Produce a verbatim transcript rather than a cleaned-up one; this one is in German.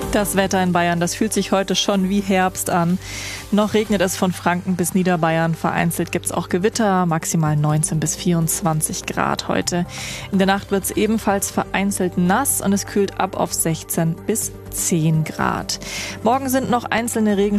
Das Wetter in Bayern, das fühlt sich heute schon wie Herbst an. Noch regnet es von Franken bis Niederbayern. Vereinzelt gibt es auch Gewitter, maximal neunzehn bis vierundzwanzig Grad heute. In der Nacht wird es ebenfalls vereinzelt nass und es kühlt ab auf sechzehn bis zehn Grad. Morgen sind noch einzelne Regen